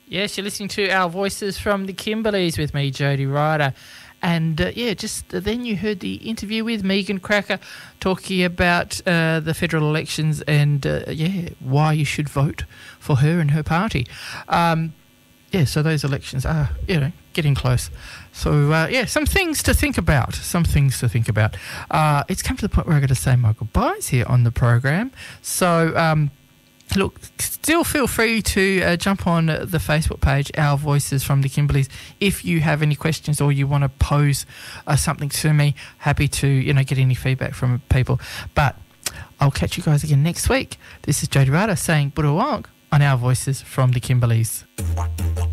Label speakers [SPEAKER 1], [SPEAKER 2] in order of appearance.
[SPEAKER 1] Yes, you're listening to Our Voices from the Kimberleys with me, Jody Ryder. And, then you heard the interview with Megan Cracker talking about the federal elections and, why you should vote for her and her party. So those elections are, getting close. So, some things to think about. It's come to the point where I've got to say my goodbyes here on the program. So, look, still feel free to jump on the Facebook page, Our Voices from the Kimberleys. If you have any questions or you want to pose something to me, happy to, get any feedback from people. But I'll catch you guys again next week. This is Jody Ryder saying Budawong on Our Voices from the Kimberleys.